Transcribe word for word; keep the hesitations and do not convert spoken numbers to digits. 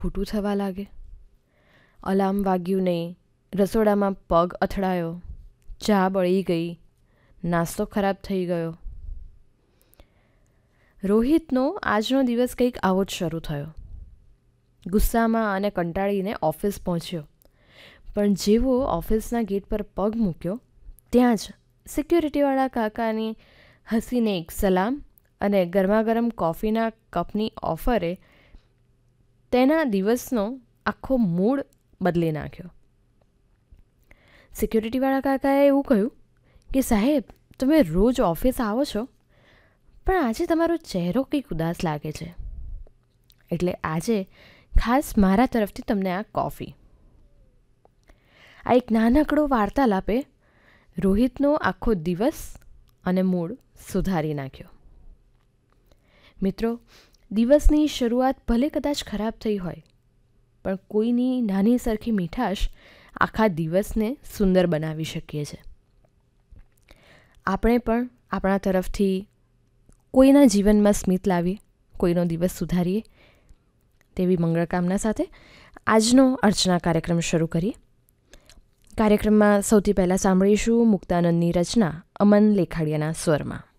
ખોટું થવા લાગે. અલાર્મ વાગ્યું નહીં, રસોડામાં પગ અથડાયો, ચા બળી ગઈ, નાસ્તો ખરાબ થઈ ગયો. રોહિતનો આજનો દિવસ કંઈક આવો જ શરૂ થયો. ગુસ્સામાં અને કંટાળીને ઓફિસ પહોંચ્યો, પણ જેવો ઓફિસના ગેટ પર પગ મૂક્યો ત્યાં જ સિક્યોરિટીવાળા કાકાની હસીને એક સલામ અને ગરમાગરમ કોફીના કપની ઓફરે તેના દિવસનો આખો મૂડ બદલી નાખ્યો. સિક્યોરિટીવાળા કાકાએ એવું કહ્યું કે સાહેબ, તમે રોજ ઓફિસ આવો છો, પણ આજે તમારો ચહેરો કંઈક ઉદાસ લાગે છે, એટલે આજે ખાસ મારા તરફથી તમને આ કોફી. આ એક નાનકડો વાર્તાલાપે રોહિતનો આખો દિવસ અને મૂડ સુધારી નાખ્યો. મિત્રો, દિવસની શરૂઆત ભલે કદાચ ખરાબ થઈ હોય, પણ કોઈની નાની સરખી મીઠાશ આખા દિવસને સુંદર બનાવી શકીએ છીએ. આપણે પણ આપણા તરફથી કોઈના જીવનમાં સ્મિત લાવીએ, કોઈનો દિવસ સુધારીએ, તેવી મંગળકામના સાથે આજનો અર્ચના કાર્યક્રમ શરૂ કરીએ. કાર્યક્રમમાં સૌથી પહેલાં સાંભળીશું મુક્તાનંદની રચના અમન લેખાડિયાના સ્વરમાં.